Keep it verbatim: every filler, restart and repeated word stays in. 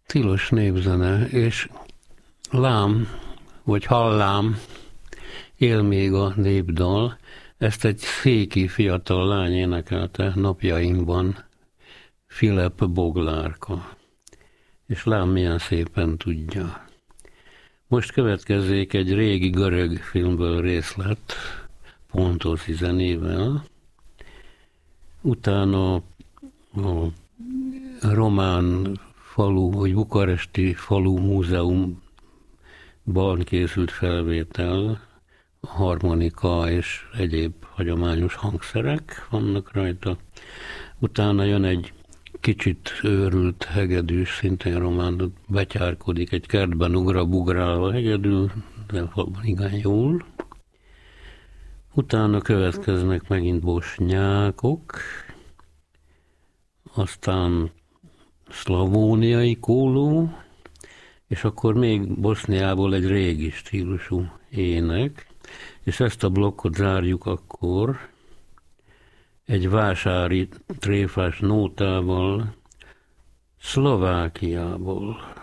Tilos népzene, és lám, vagy hallám, él még a népdal. Ezt egy széki fiatal lány énekelte napjainkban, Filip Boglárka. És lám milyen szépen tudja. Most következzék egy régi görög filmből részlet, Pontoszi zenével. Utána a román falu, vagy bukaresti falu múzeumban készült felvétel, harmonika és egyéb hagyományos hangszerek vannak rajta. Utána jön egy kicsit őrült hegedűs, szintén román, betyárkodik, egy kertben ugra-bugrálva hegedül, de valóban igen jól. Utána következnek megint bosnyákok, aztán szlavóniai kóló, és akkor még Boszniából egy régi stílusú ének, és ezt a blokkot zárjuk akkor egy vásári tréfás nótával Szlovákiából.